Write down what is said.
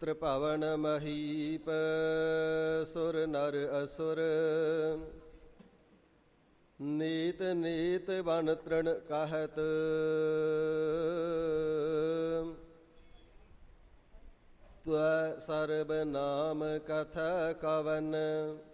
ਤ੍ਰਿਭਵਨ ਮਹੀਪ ਸੁਰ ਨਰ ਅਸੁਰ ਨੀਤ ਨੀਤ ਬਨ ਤ੍ਰਿਣ ਕਹਿਤ ਤਵੈ ਸਰਬ ਨਾਮ ਕਥ ਕਵਨ